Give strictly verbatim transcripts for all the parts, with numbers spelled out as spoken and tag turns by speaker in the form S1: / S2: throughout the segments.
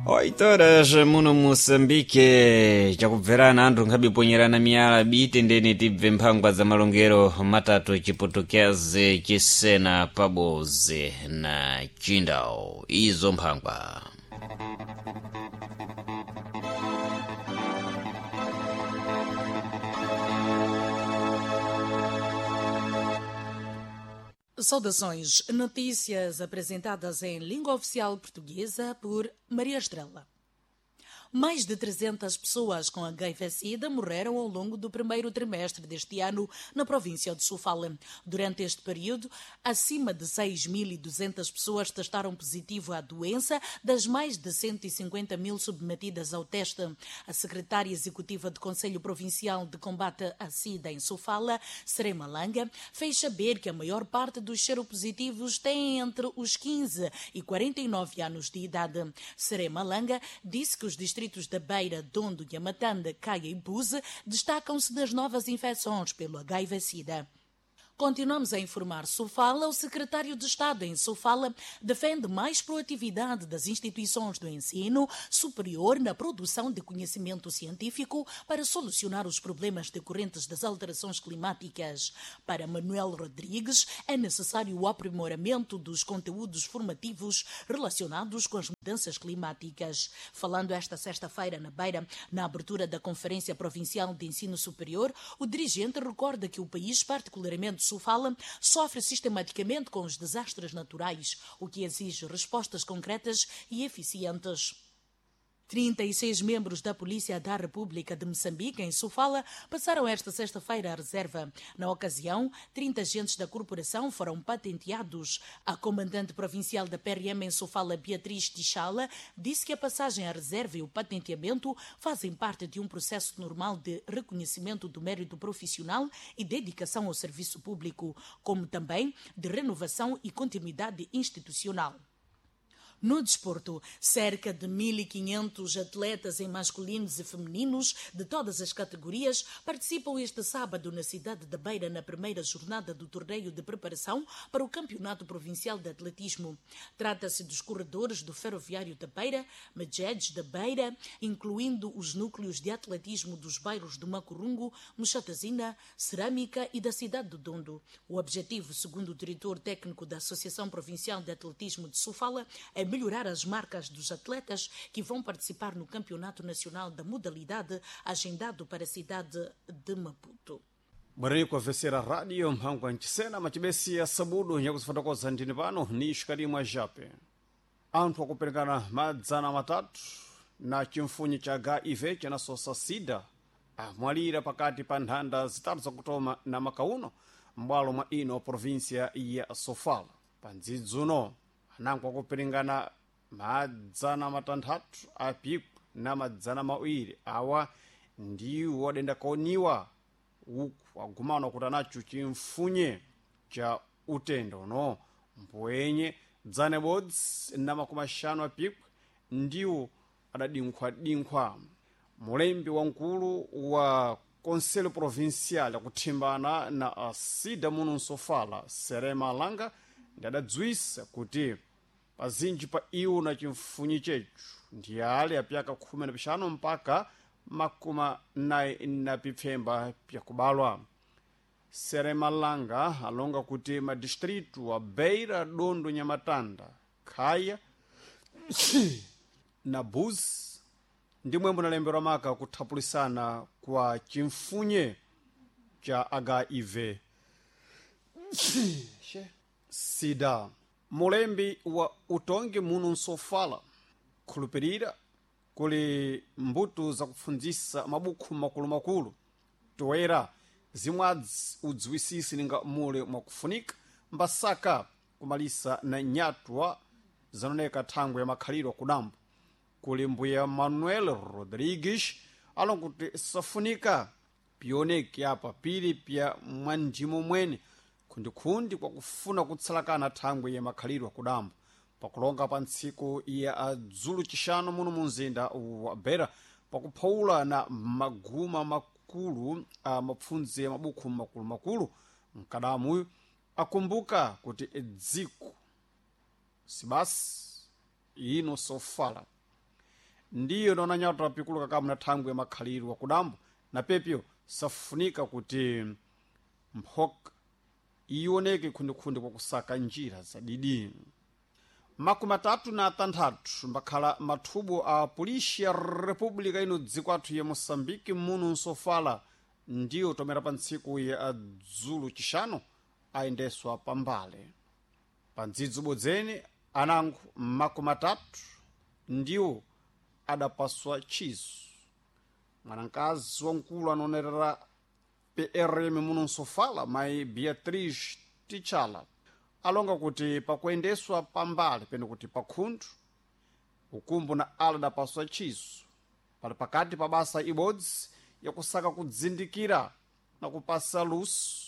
S1: oito horas muno Moçambique chakubverana anthu nkhabiponyerana miyala bitendeni tibve mphangwa za malongero matatu chiputukyazi chisena pabozi na chindao izo mphangwa.
S2: Saudações. Notícias apresentadas em língua oficial portuguesa por Maria Estrela. Mais de trezentas pessoas com H I V-Sida morreram ao longo do primeiro trimestre deste ano na província de Sofala. Durante este período, acima de seis mil e duzentas pessoas testaram positivo à doença, das mais de cento e cinquenta mil submetidas ao teste. A secretária executiva do Conselho Provincial de Combate à Sida em Sofala, Serema Langa, fez saber que a maior parte dos seropositivos tem entre os quinze e quarenta e nove anos de idade. Serema Langa disse que os distritos distritos da Beira, Dondo, Yamatanda, Caia e Buze destacam-se das novas infecções pelo H I V-Sida. Continuamos a informar Sofala. O secretário de Estado em Sofala defende mais proatividade das instituições do ensino superior na produção de conhecimento científico para solucionar os problemas decorrentes das alterações climáticas. Para Manuel Rodrigues, é necessário o aprimoramento dos conteúdos formativos relacionados com as mudanças climáticas. Falando esta sexta-feira na Beira, na abertura da Conferência Provincial de Ensino Superior, o dirigente recorda que o país, particularmente Sofala, sofre sistematicamente com os desastres naturais, o que exige respostas concretas e eficientes. trinta e seis membros da Polícia da República de Moçambique, em Sofala, passaram esta sexta-feira à reserva. Na ocasião, trinta agentes da corporação foram patenteados. A comandante provincial da P R M em Sofala, Beatriz Tichala, disse que a passagem à reserva e o patenteamento fazem parte de um processo normal de reconhecimento do mérito profissional e dedicação ao serviço público, como também de renovação e continuidade institucional. No desporto, cerca de mil e quinhentos atletas em masculinos e femininos de todas as categorias participam este sábado na cidade da Beira na primeira jornada do torneio de preparação para o Campeonato Provincial de Atletismo. Trata-se dos corredores do Ferroviário da Beira, Medjedes da Beira, incluindo os núcleos de atletismo dos bairros do Macurungo, Muxatazina, Cerâmica e da cidade de Dondo. O objetivo, segundo o diretor técnico da Associação Provincial de Atletismo de Sofala, é melhorar as marcas dos atletas que vão participar no Campeonato Nacional da modalidade agendado para a cidade de Maputo.
S3: Bwarani kuwavesera radio mhangu anchisena machibesi ya sabudu nyakuzifotokoza ndini pano ni shikari mwa jape. Anthu akuperekana madzana matatu na chimfunyi cha H I V chanasosa sida amwalira pakati pa nthanda zitatu zakutoma na makauno mbwalo mwa ino provinsia ya Sofala. Pandzidzuno anangu akuperekana madzana matanthatu apiku na madzana mawiri awa ndiwo wadenda kaoniwa uku agumana kuti anacho chimfunye cha utendo no mpwenye dzane bodzi na makumi ashanu apiku ndiwo adadinkhwa-dinkhwa. Mulembi wankulu wa Conselho Provincial akuthimbana na asida muno Sofala, Serema Langa, ndi adadzwisa kuti pazinji pa iwo na chimfunyi chechu ndi ali apyaka khumi na pixano mpaka makumi nayi na pipfemba pyakubalwa. Serema Langa alonga kuti madistritu wa Beira, Dondo, Nyamatanda, Khaya na Buzi ndimwe munalembera maka kuthapulisana kwa chimfunye cha H I V sida. Mulembi wa utongi muno Sofala khulupirira kuli mbuto za kupfundzisa mabuku makulu makulu toera zimwadzi udziwisisi ninga mule mwakufunika mbasaka kumalisa na nyatwa zanoneka thangwe ya makhaliro kudambu. Kuli mbuya Manuel Rodrigues alonguti safunika pioneki apa pili pya mwanjimo mwene kundi-kundi kwa kufuna kutsalakana thangwe ya makhaliro kudambu. Pakulonga pa ntsiku ya adzulu chishano muno munzinda wa Beira pakuphawula na maguma makulu a mapfunzi ya mabuku makulu makulu mkadamu akumbuka kuti dziko sibasi ino Sofala ndiyo naona nyauta pikulu kakamu na thangwe makhaliro wa kudambo na pepyo safunika kuti mphoka ioneke khundikhunde kwa kusaka njira za didi. Makumi atatu na atanthatu mbakhala mathubu a polisi ya República ino dziko athu ya Moçambique muno nsofala ndiyo tomera pa ntsiku ya adzulu chishanu ayendeswa pambale. Pa ndzidzi bodzeni anango makumi atatu ndiwo adapaswa chizo. Mwanankazi wankulu anonerera P R M muno nsofala mai Beatriz Tichala alonga kuti pakuendeswa pambale pene kuti pakhundu ukumbu na ala adapaswa chizo pali pakati pa basa ibodzi yakusaka kudzindikira na kupasa luso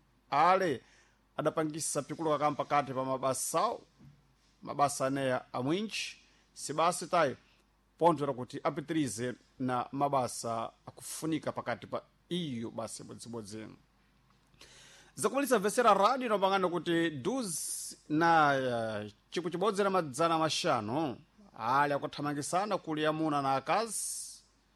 S3: ale adapangisa pikulu kakamu pakati pa mabasawo mabasa aneya amwinji sibasi tayo ponto era kuti apitirize na mabasa akufunika pakati pa iyo basa ibodzibodzeni. Zakumalitsa vesera radio inopangana kuti duzi na uh, chiku chibodzi na madzana mashanu ali akuthamangisana kuli amuna na akazi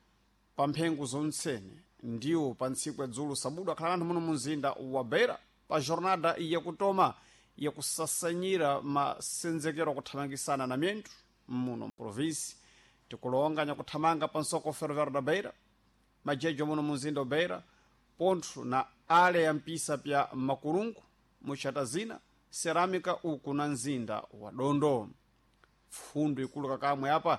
S3: pa mphengo zontsene ndiwo pa ntsiku ya dzulu sabudu akhala anthu muno mumzinda wa Beira pa jornada yakutoma yakusasanyira masenzekero akuthamangisana na myendu muno provinsi tikulonga nyakuthamanga pa nsoko ferroviário da Beira majejo muno mumzinda wa Beira ponto na ale ya mpisa pya makurungu muchatazina ceramika uku na nzinda wa Dondo. Fundo ikulu kakamwe apa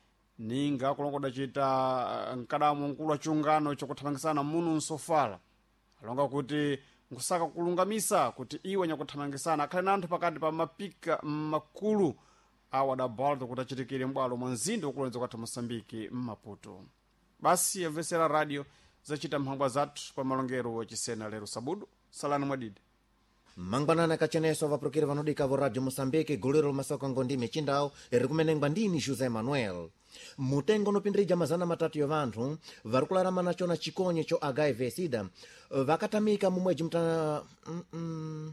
S3: ninga kulonga dachita nkadamu nkulu wa chungano chakuthamangisana muno nsofala alonga kuti nkusaka kulungamisa kuti iwe nyakuthamangisana akhale na anthu pakati pa mapika makulu awa da balto kuti achitikire mbwalo mwa nzinda ukulonza kwathu Moçambique m'Maputo. Basi yavesera radio zachita mphangwa zathu pa malongero chisena lero sabudu salani mwadidi
S4: mangwanana kacheneso vaprokire vanodika vo radio Moçambique golero masoko ngondime chindau eri kumenengwa ndini José Manuel. Mutengo nopindrija mazana matatu ya vanthu vari kularama nacho na chikonye cho H I V sida vakatamika mumweji mta mm -mm.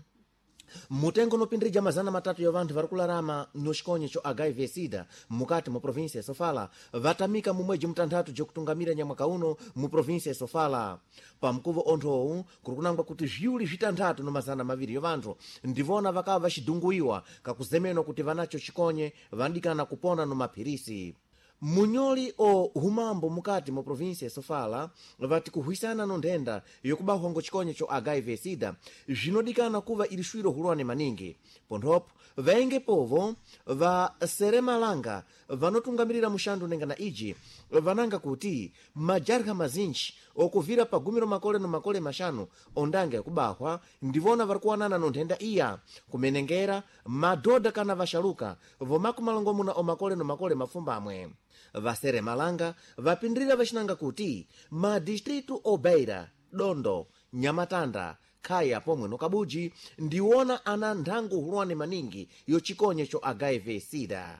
S4: Mutengo nopindrija mazana matatu ya vanthu vari kularama no chikonye cho H I V sida mukati mu provinsia ya Sofala vatamika mumweji mtanthatu jokutungamira nyamwaka uno mu provinsia ya Sofala. Pamkuvo onthowu kuri kunangwa kuti ziyuli zitanthatu no mazana maviri ya vanthu ndivona vakava vachidunguiwa kakuzemenwa kuti vanacho chikonye vandikana kupona no maphirisi. Munyoli o humambo mukati mu provinsia ya Sofala vati kuhwisana no nthenda yokubahwa ngo chikonye cho H I V sida zinodikana kuva ilishwiro hulwane maningi. Ponthopo vaenge povo va Seremalanga vanotungamirira mushandu nenga na iji vananga kuti majarha mazinji okuvira pa gumiro makole no makole mashanu ondanga yakubahwa ndivona vari kuwanana no nthenda iya kumenengera madoda kana vashaluka vomaku malongo muna o makole no makole mafumbamwe. Vasere Malanga vapindrira vachinanga kuti madistritu o Beira, Dondo, Nyamatanda, Khaya pomwe no Kabuji ndiwona ana nthango hulwane maningi yo chikonye cho H I V sida.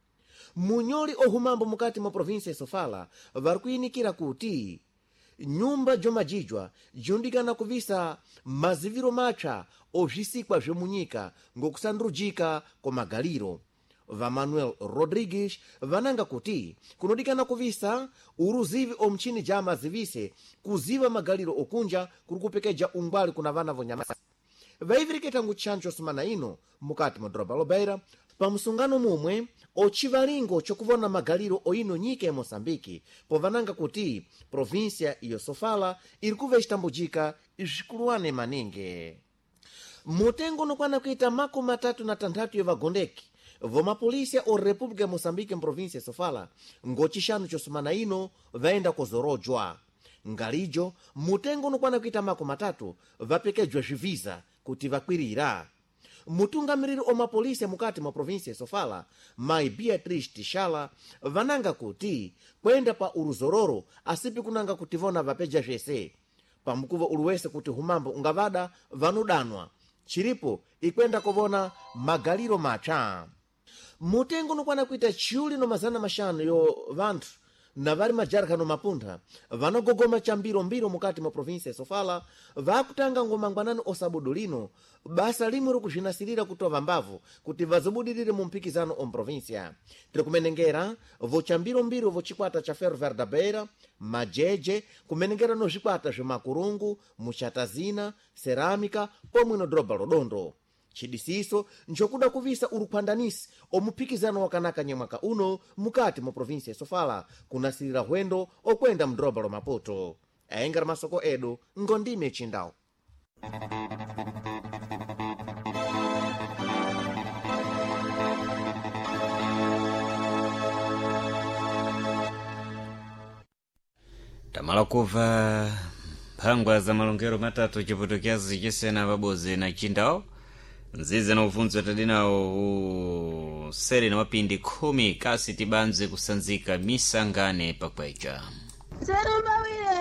S4: Munyoli ohumambo mukati mu provinsia ya Sofala vari kuyinikira kuti nyumba jomajijwa jundikana kuvisa maziviro macha ozvisikwa zvemunyika ngokusandurujika kwa magaliro. Va Manuel Rodrigues vananga kuti kunodikana kuvisa uruzivi omchini ja mazivise kuziva magaliro okunja kuri kupekeja ungwali kuna vana vonyamasa. Vaiviriketa nguchancho sumana ino mukati mu droba lo Beira pamusungano mumwe ochivalingo chokuvona magaliro oino nyika ya Moçambique povananga kuti provinsia iyo Sofala iri kuva istambujika izikuluwane maningi. Mutengo nokwana kuita makumi matatu na tanthatu ya vagondeki voma polícia o República ya Moçambique mprovíncia ya Sofala ngochishanu chosumana ino vaenda kozorojwa. Ngalijo mutengo nokwana kuita makumi matatu vapekejwa zviviza kuti vakwirira. Mutungamiriri oma polícia mukati mwa província ya Sofala mai Beatriz Tichala vananga kuti kwenda pa uruzororo asipi kunanga kuti vona vapeja jese pamukuva uluwese kuti humambo ungavada vanudanwa chiripo ikwenda kovona magaliro macha. Mutengo nokwana kuita chiuli no mazana mashanu yo vanthu na vari majarikano mapuntha vanogogoma chambirombiro mukati mwa provinsi ya Sofala vakutanga ngomangwanani osabudu lino basa limwe rikuzvinasirira kutova mbavu kuti vazobudirire mu mpikizano omprovinsia. Tiri kumenengera vo chambirombiro vo chikwata cha Ferro Velho da Beira, majeje kumenengera no zvikwata zvemakurungu, muchatazina, cerâmica pomwe no droba rodondo. Chidisiso nchokuda kuvisa uruphandanisi omupikizano wakanaka nyamwaka uno mukati mu provinsi ya Sofala kunasirira hwendo okwenda mdroba lo Maputo. Aengera masoko edu ngondime chindau.
S1: Tamala kuva mphangwa za malongero matatu chiputukyazi chisena pabozi na chindao nzize na ufunzo tadinawo usere na mapindi khumi kasi tibanze kusanzika misangane pakwecha.
S5: Zero